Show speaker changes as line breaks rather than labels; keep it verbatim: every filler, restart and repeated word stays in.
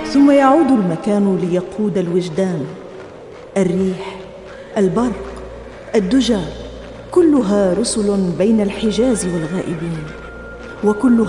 ثم يعود المكان ليقود الوجدان. الريح، البرق، الدجى، كلها رسل بين الحجاز والغائبين، وكلها